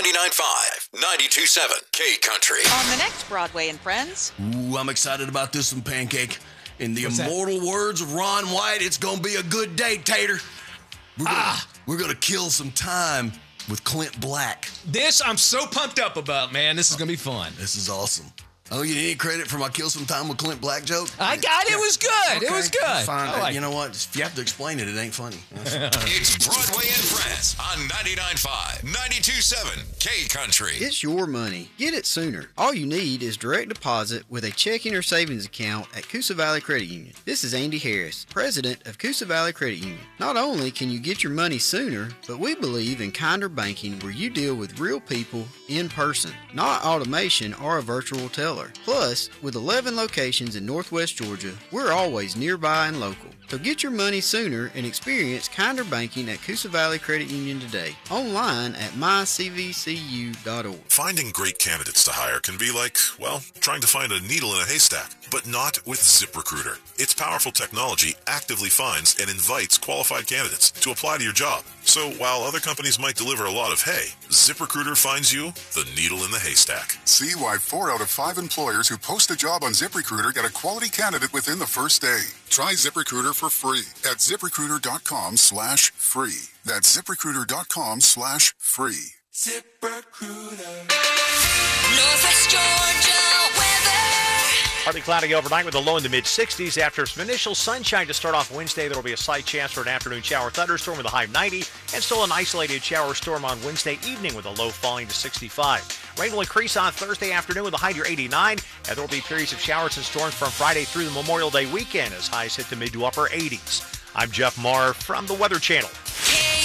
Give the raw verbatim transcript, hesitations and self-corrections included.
ninety-nine point five, ninety-two point seven K Country. On the next Broadway and Friends. Ooh, I'm excited about this one, Pancake. In the What's immortal that? words of Ron White, it's going to be a good day, Tater. We're gonna, ah. we're gonna kill some time with Clint Black. This I'm so pumped up about, man. This is going to be fun. This is awesome. I don't get any credit for my kill some time with Clint Black joke. I got it. It was good. Okay. It was good. Fine. Like you know what? If you have to explain it, it ain't funny. It's Broadway and Friends on ninety-nine point five, ninety-two point seven K Country. It's your money. Get it sooner. All you need is direct deposit with a checking or savings account at Coosa Valley Credit Union. This is Andy Harris, president of Coosa Valley Credit Union. Not only can you get your money sooner, but we believe in kinder banking where you deal with real people in person, not automation or a virtual teller. Plus, with eleven locations in Northwest Georgia, we're always nearby and local. So get your money sooner and experience kinder banking at Coosa Valley Credit Union today. Online at my c v c u dot org. Finding great candidates to hire can be like, well, trying to find a needle in a haystack, but not with ZipRecruiter. Its powerful technology actively finds and invites qualified candidates to apply to your job. So while other companies might deliver a lot of hay, ZipRecruiter finds you the needle in the haystack. See why four out of five employers who post a job on ZipRecruiter get a quality candidate within the first day. Try ZipRecruiter for free at ZipRecruiter.com slash free. That's ZipRecruiter.com slash free. ZipRecruiter. Northwest Georgia weather. Partly cloudy overnight with a low in the mid-sixties. After some initial sunshine to start off Wednesday, there will be a slight chance for an afternoon shower thunderstorm with a high of ninety, and still an isolated shower storm on Wednesday evening with a low falling to sixty-five. Rain will increase on Thursday afternoon with a high near eighty-nine, and there will be periods of showers and storms from Friday through the Memorial Day weekend as highs hit the mid to upper eighties. I'm Jeff Marr from the Weather Channel.